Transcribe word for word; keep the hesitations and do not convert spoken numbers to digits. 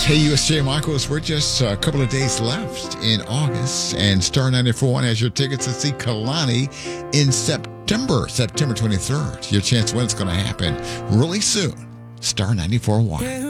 Hey, U S J Michaels, we're just a couple of days left in August, and Star ninety-four one has your tickets to see Kalani in September, September twenty-third. Your chance when it's going to happen really soon. Star ninety-four one.